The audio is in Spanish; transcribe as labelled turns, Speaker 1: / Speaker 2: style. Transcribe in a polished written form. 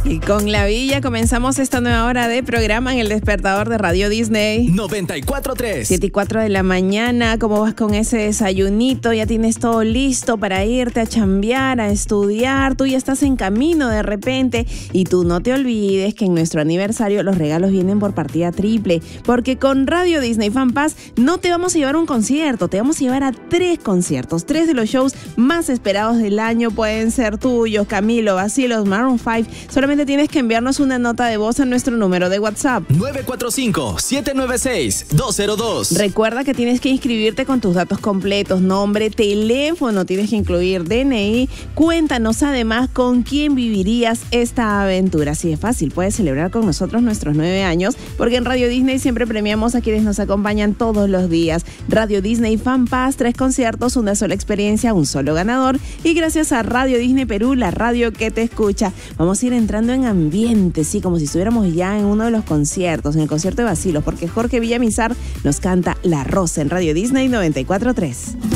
Speaker 1: Y con la Villa comenzamos esta nueva hora de programa en el despertador de Radio Disney
Speaker 2: 94.3.
Speaker 1: 7:04 de la mañana. ¿Cómo vas con ese desayunito? ¿Ya tienes todo listo para irte a chambear, a estudiar? Tú ya estás en camino de repente. Y tú no te olvides que en nuestro aniversario los regalos vienen por partida triple. Porque con Radio Disney Fan Pass no te vamos a llevar un concierto, te vamos a llevar a 3 conciertos. 3 de los shows más esperados del año pueden ser tuyos. Camilo, Bacilos, Maroon 5. Solamente tienes que enviarnos una nota de voz a nuestro número de WhatsApp
Speaker 2: 945-796-202.
Speaker 1: Recuerda que tienes que inscribirte con tus datos completos, nombre, teléfono, tienes que incluir DNI. Cuéntanos además con quién vivirías esta aventura. Así de fácil, puedes celebrar con nosotros nuestros 9 años, porque en Radio Disney siempre premiamos a quienes nos acompañan todos los días. Radio Disney Fan Pass, 3 conciertos, una sola experiencia, un solo ganador. Y gracias a Radio Disney Perú, la radio que te escucha. Vamos a ir entrando en ambiente, sí, como si estuviéramos ya en uno de los conciertos, en el concierto de Bacilos, porque Jorge Villamizar nos canta La Rosa en Radio Disney 94.3.